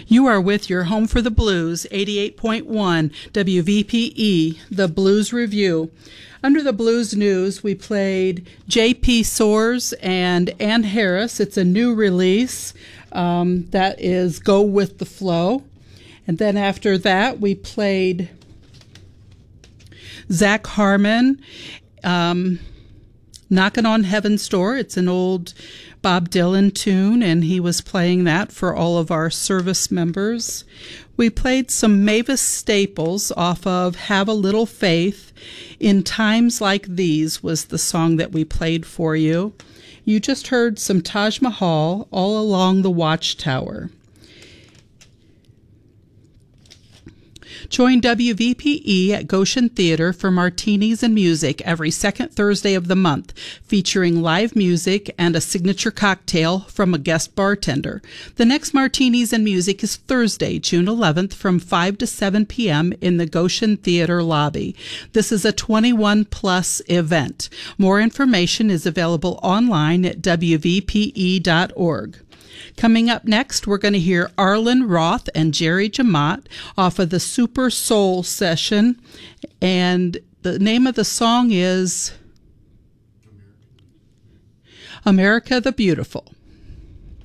You are with your Home for the Blues, 88.1 WVPE, the Blues Review. Under the Blues News, we played J.P. Soares and Ann Harris. It's a new release that is Go With the Flow. And then after that, we played Zach Harmon, Knockin' on Heaven's Door. It's an old Bob Dylan tune, and he was playing that for all of our service members. We played some Mavis Staples off of Have a Little Faith. In Times Like These was the song that we played for you. You just heard some Taj Mahal, All Along the Watchtower. Join WVPE at Goshen Theater for Martinis and Music every second Thursday of the month, featuring live music and a signature cocktail from a guest bartender. The next Martinis and Music is Thursday, June 11th from 5 to 7 p.m. in the Goshen Theater lobby. This is a 21-plus event. More information is available online at wvpe.org. Coming up next, we're going to hear Arlen Roth and Jerry Jamot off of the Super Soul session, and the name of the song is America the Beautiful.